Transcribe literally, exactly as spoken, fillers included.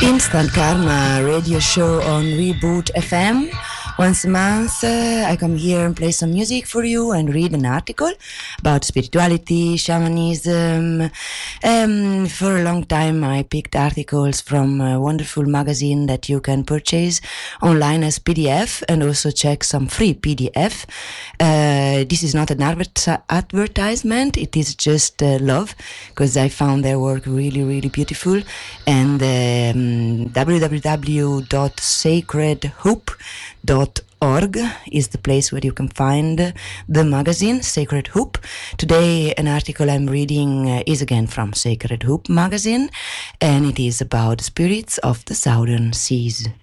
Instant Karma radio show on Reboot F M. Once a month, uh, I come here and play some music for you and read an article about spirituality, shamanism. Um, for a long time, I picked articles from a wonderful magazine that you can purchase online as P D F and also check some free P D F. Uh, this is not an adver- advertisement, it is just uh, love, because I found their work really, really beautiful. And um, w w w dot sacred hoop dot org is the place where you can find the magazine Sacred Hoop. Today an article I'm reading uh, is again from Sacred Hoop magazine, and it is about spirits of the Southern Seas.